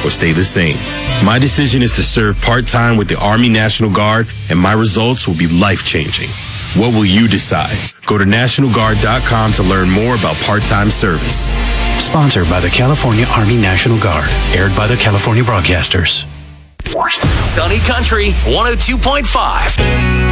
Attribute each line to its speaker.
Speaker 1: or stay the same. My decision is to serve part-time with the Army National Guard, and my results will be life-changing. What will you decide? Go to NationalGuard.com to learn more about part-time service.
Speaker 2: Sponsored by the California Army National Guard. Aired by the California Broadcasters.
Speaker 3: Sunny Country 102.5.